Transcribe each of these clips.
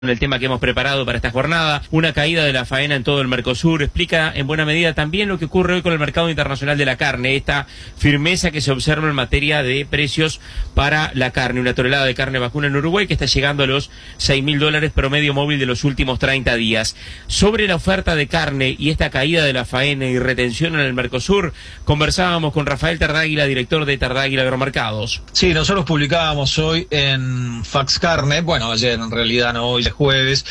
El tema que hemos preparado para esta jornada, una caída de la faena en todo el Mercosur, explica en buena medida también lo que ocurre hoy con el mercado internacional de la carne, esta firmeza que se observa en materia de precios para la carne, una tonelada de carne vacuna en Uruguay que está llegando a los $6.000 promedio móvil de los últimos 30 días. Sobre la oferta de carne y esta caída de la faena y retención en el Mercosur, conversábamos con Rafael Tardáguila, director de Tardáguila Agromercados. Sí, nosotros publicábamos hoy en Fax Carne, bueno, ayer en realidad, no hoy, jueves,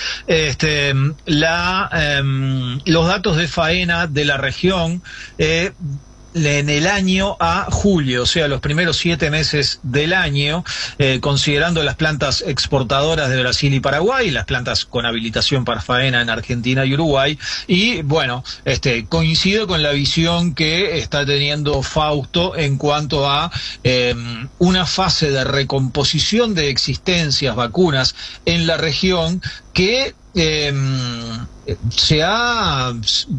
los datos de faena de la región en el año a julio, o sea, los primeros 7 meses del año, considerando las plantas exportadoras de Brasil y Paraguay, las plantas con habilitación para faena en Argentina y Uruguay, y bueno, coincido con la visión que está teniendo Fausto en cuanto a una fase de recomposición de existencias vacunas en la región que se ha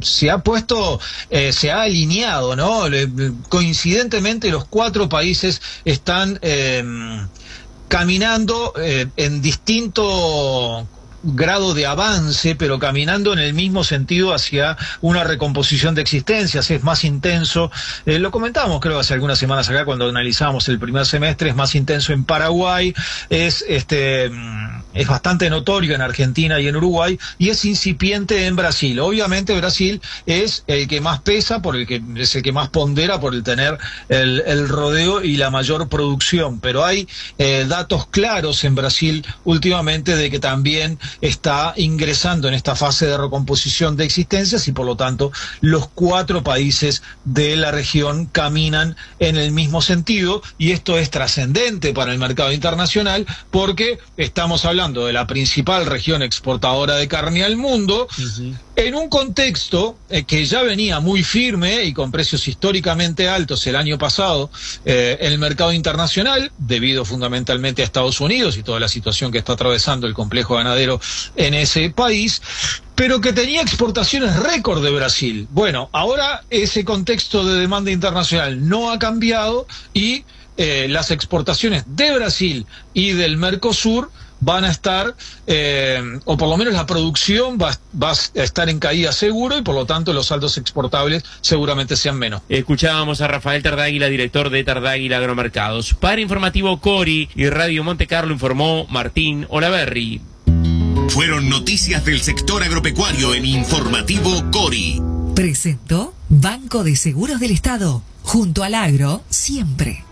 alineado, ¿no? Coincidentemente los 4 países están caminando en distinto grado de avance, pero caminando en el mismo sentido hacia una recomposición de existencias. Es más intenso, lo comentamos creo hace algunas semanas acá cuando analizamos el primer semestre, es más intenso en Paraguay, es bastante notorio en Argentina y en Uruguay, y es incipiente en Brasil. Obviamente Brasil es el que más pesa, es el que más pondera por el tener el rodeo y la mayor producción, pero hay datos claros en Brasil últimamente de que también está ingresando en esta fase de recomposición de existencias, y por lo tanto los 4 países de la región caminan en el mismo sentido, y esto es trascendente para el mercado internacional porque estamos hablando de la principal región exportadora de carne al mundo, en un contexto que ya venía muy firme y con precios históricamente altos el año pasado en el mercado internacional, debido fundamentalmente a Estados Unidos y toda la situación que está atravesando el complejo ganadero en ese país, pero que tenía exportaciones récord de Brasil. Bueno, ahora ese contexto de demanda internacional no ha cambiado y las exportaciones de Brasil y del Mercosur van a estar, o por lo menos la producción va a estar en caída seguro, y por lo tanto los saldos exportables seguramente sean menos. Escuchábamos a Rafael Tardáguila, director de Tardáguila Agromercados. Para Informativo Cori y Radio Monte Carlo informó Martín Olaverri. Fueron noticias del sector agropecuario en Informativo Cori. Presentó Banco de Seguros del Estado. Junto al agro, siempre.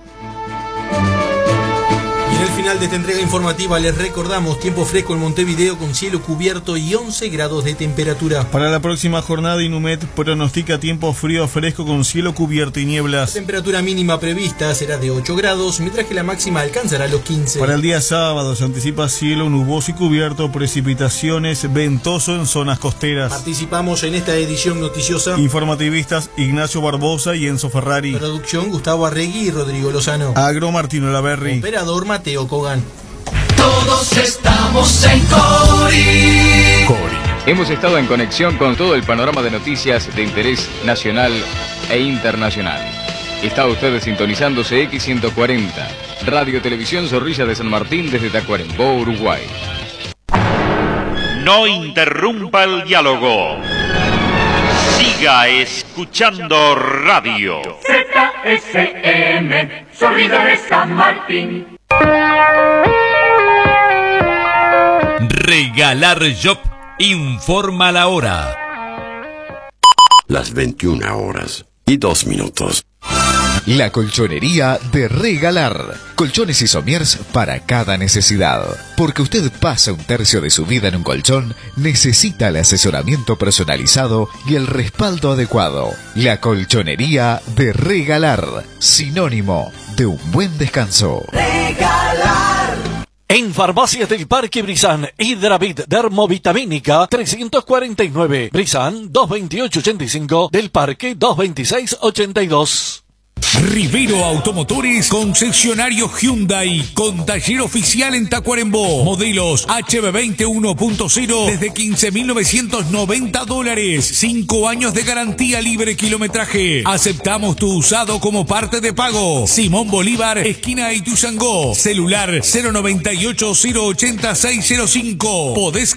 En el final de esta entrega informativa les recordamos tiempo fresco en Montevideo con cielo cubierto y 11 grados de temperatura. Para la próxima jornada Inumet pronostica tiempo frío fresco con cielo cubierto y nieblas. La temperatura mínima prevista será de 8 grados, mientras que la máxima alcanzará los 15. Para el día sábado se anticipa cielo nuboso y cubierto, precipitaciones, ventoso en zonas costeras. Participamos en esta edición noticiosa informativistas Ignacio Barbosa y Enzo Ferrari. Producción Gustavo Arregui y Rodrigo Lozano. Agro Martín Olaverri. Operador Mateo Kogan. Todos estamos en Cori. Hemos estado en conexión con todo el panorama de noticias de interés nacional e internacional. Está usted sintonizándose X140, Radio Televisión Zorrilla de San Martín desde Tacuarembó, Uruguay. No interrumpa el diálogo. Siga escuchando radio. ZSM, Zorrilla de San Martín. Regalar Shop informa la hora. Las 21:02. La colchonería de Regalar. Colchones y somiers para cada necesidad. Porque usted pasa 1/3 de su vida en un colchón, necesita el asesoramiento personalizado y el respaldo adecuado. La colchonería de Regalar. Sinónimo de un buen descanso. Regalar. En Farmacias del Parque Brizán, Hidravit Dermovitamínica 349. Brizán 22885 del Parque 22682. Rivero Automotores, concesionario Hyundai, con taller oficial en Tacuarembó. Modelos HB20 1.0 desde $15.990. 5 años de garantía, libre kilometraje. Aceptamos tu usado como parte de pago. Simón Bolívar, esquina Ituzaingó. Celular 098 080 605. Podés